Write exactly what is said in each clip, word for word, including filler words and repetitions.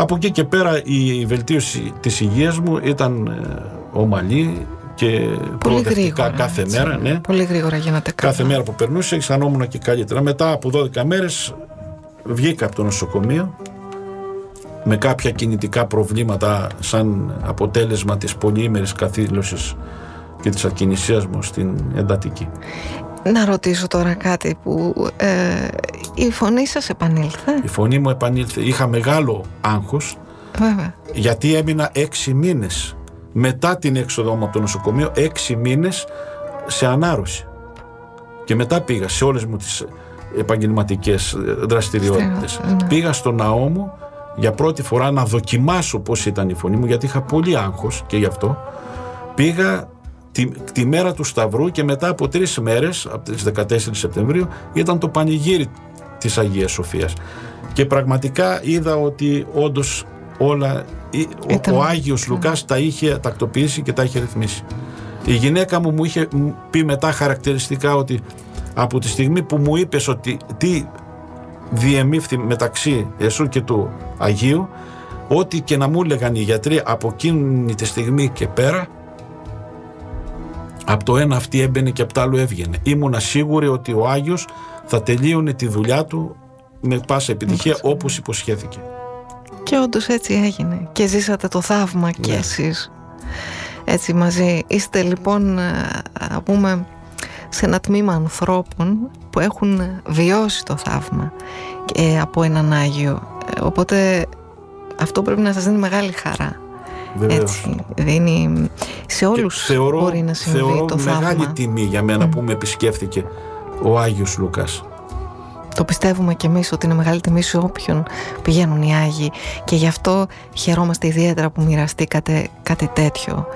Από εκεί και πέρα η βελτίωση της υγείας μου ήταν ε, ομαλή και προοδευτικά κάθε έτσι, μέρα. Ναι. Πολύ γρήγορα γίνατε καλά. Κάθε μέρα που περνούσε αισθανόμουν και καλύτερα. Μετά από δώδεκα μέρες βγήκα από το νοσοκομείο με κάποια κινητικά προβλήματα σαν αποτέλεσμα της πολυήμερης καθήλωσης και της ακινησίας μου στην εντατική. Να ρωτήσω τώρα κάτι που ε, η φωνή σας επανήλθε? Η φωνή μου επανήλθε. Είχα μεγάλο άγχος. Βέβαια. Γιατί έμεινα έξι μήνες μετά την έξοδό μου από το νοσοκομείο, έξι μήνες σε ανάρρωση. Και μετά πήγα σε όλες μου τις επαγγελματικές δραστηριότητες. Ναι. Πήγα στο ναό μου για πρώτη φορά να δοκιμάσω πώς ήταν η φωνή μου, γιατί είχα πολύ άγχος και γι' αυτό. Πήγα τη, τη μέρα του Σταυρού και μετά από τρεις μέρες, από τις δεκατέσσερις Σεπτεμβρίου, ήταν το πανηγύρι της Αγίας Σοφίας. Και πραγματικά είδα ότι όντως όλα, ήταν, ο, ο Άγιος Λουκάς τα είχε τακτοποιήσει και τα είχε ρυθμίσει. Η γυναίκα μου μου είχε πει μετά χαρακτηριστικά ότι από τη στιγμή που μου είπες ότι τι διεμήφθη μεταξύ εσού και του Αγίου, ό,τι και να μου έλεγαν οι γιατροί από εκείνη τη στιγμή και πέρα, από το ένα αυτή έμπαινε και από το άλλο έβγαινε. Ήμουνα σίγουρη ότι ο Άγιος θα τελείωνε τη δουλειά του με πάσα επιτυχία, όπως υποσχέθηκε. Και όντως έτσι έγινε. Και ζήσατε το θαύμα και ναι. εσείς έτσι μαζί. Είστε λοιπόν, να πούμε, σε ένα τμήμα ανθρώπων που έχουν βιώσει το θαύμα και από έναν Άγιο. Οπότε αυτό πρέπει να σας δίνει μεγάλη χαρά. Βεβαίως. Έτσι, δίνει σε όλους θεωρώ, μπορεί να συμβεί θεωρώ το θαύμα. Μεγάλη τιμή για μένα mm. που με επισκέφθηκε ο Άγιος Λούκας. Το πιστεύουμε κι εμείς ότι είναι μεγάλη τιμή σε όποιον πηγαίνουν οι Άγιοι, και γι' αυτό χαιρόμαστε ιδιαίτερα που μοιραστήκατε κάτι τέτοιο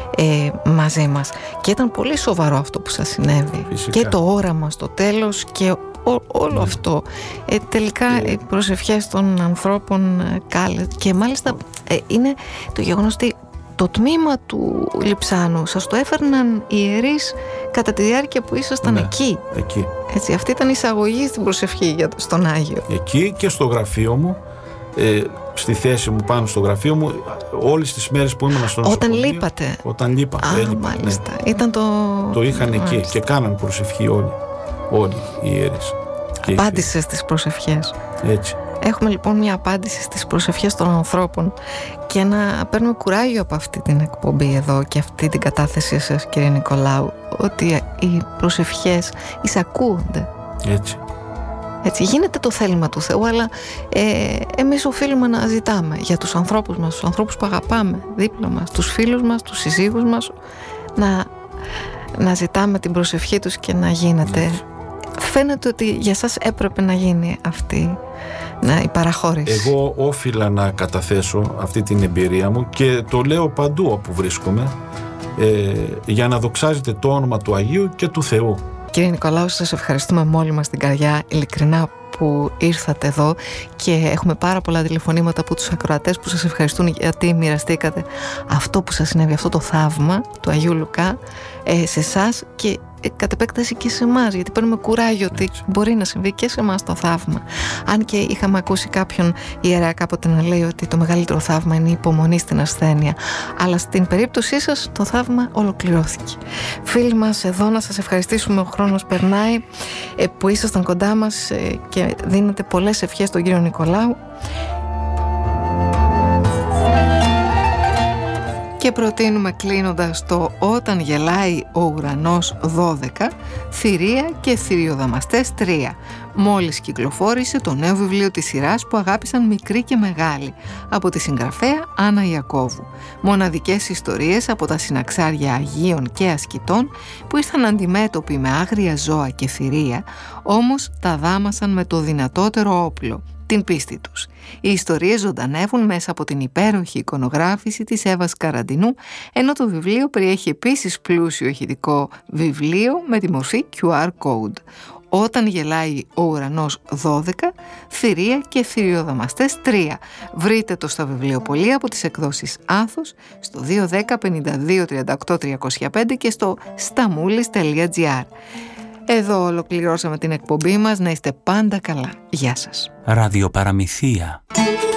ε, μαζί μας. Και ήταν πολύ σοβαρό αυτό που σας συνέβη. Φυσικά. Και το όραμα στο τέλος και ό, όλο ναι. αυτό. Ε, τελικά yeah. οι προσευχές των ανθρώπων ε, κάλε. Και μάλιστα ε, είναι το γεγονός ότι το τμήμα του Λειψάνου σας το έφερναν οι ιερείς κατά τη διάρκεια που ήσασταν ναι, εκεί. εκεί. Έτσι, αυτή ήταν η εισαγωγή στην προσευχή για, στον Άγιο. Εκεί και στο γραφείο μου, ε, στη θέση μου πάνω στο γραφείο μου, όλες τις μέρες που ήμουν στο νοσοκομείο. Όταν λείπατε. Όταν λείπα. Α, έλειπα, μάλιστα. Ναι. Ήταν το... Το είχαν μάλιστα. εκεί και κάναν προσευχή όλοι. Όλοι οι ιερείς. Απάντησε στις προσευχές. Έτσι. Έχουμε λοιπόν μια απάντηση στις προσευχές των ανθρώπων, και να παίρνουμε κουράγιο από αυτή την εκπομπή εδώ και αυτή την κατάθεσή σας, κύριε Νικολάου, ότι οι προσευχές εισακούονται. Έτσι. Έτσι γίνεται το θέλημα του Θεού, αλλά ε, εμείς οφείλουμε να ζητάμε για τους ανθρώπους μας, τους ανθρώπους που αγαπάμε δίπλα μας, τους φίλους μας, τους συζύγους μας, να, να ζητάμε την προσευχή τους και να γίνεται. Έτσι. Φαίνεται ότι για σας έπρεπε να γίνει αυτή να, η παραχώρηση. Εγώ όφιλα να καταθέσω αυτή την εμπειρία μου και το λέω παντού όπου βρίσκομαι, ε, για να δοξάζετε το όνομα του Αγίου και του Θεού. Κύριε Νικολάου, σας ευχαριστούμε με όλη μας την καρδιά, ειλικρινά, που ήρθατε εδώ, και έχουμε πάρα πολλά τηλεφωνήματα από τους ακροατές που σας ευχαριστούν γιατί μοιραστήκατε αυτό που σας συνέβη, αυτό το θαύμα του Αγίου Λουκά ε, σε εσάς και ε, κατ' επέκταση και σε εμάς, γιατί παίρνουμε κουράγιο ότι έτσι. Μπορεί να συμβεί και σε εμάς το θαύμα. Αν και είχαμε ακούσει κάποιον ιερέα κάποτε να λέει ότι το μεγαλύτερο θαύμα είναι η υπομονή στην ασθένεια, αλλά στην περίπτωσή σας το θαύμα ολοκληρώθηκε. Φίλοι μας, εδώ να σας ευχαριστήσουμε, ο χρόνος περνάει, ε, που ήσασταν κοντά μας ε, και δίνετε πολλές ευχές στον κύριο Νικολάου. Και προτείνουμε κλείνοντας το «Όταν γελάει ο ουρανός δώδεκα», θηρία και θηριοδαμαστές τρία. Μόλις κυκλοφόρησε το νέο βιβλίο της σειράς που αγάπησαν μικροί και μεγάλοι, από τη συγγραφέα Άννα Ιακώβου. Μοναδικές ιστορίες από τα συναξάρια Αγίων και Ασκητών που ήρθαν αντιμέτωποι με άγρια ζώα και θηρία, όμως τα δάμασαν με το δυνατότερο όπλο, την πίστη τους. Οι ιστορίες ζωντανεύουν μέσα από την υπέροχη εικονογράφηση της Εύας Καραντινού, ενώ το βιβλίο περιέχει επίσης πλούσιο ηχητικό βιβλίο με τη μορφή κιου αρ code. «Όταν γελάει ο ουρανός δώδεκα», θηρία και θηριοδαμαστές τρία. Βρείτε το στα βιβλιοπωλεία από τις εκδόσεις Άθος, στο δύο δέκα πενήντα δύο τριάντα οκτώ τριακόσια πέντε και στο σταμούλης τελεία τζι άρ. Εδώ ολοκληρώσαμε την εκπομπή μας. Να είστε πάντα καλά. Γεια σας. Ραδιοπαραμυθία.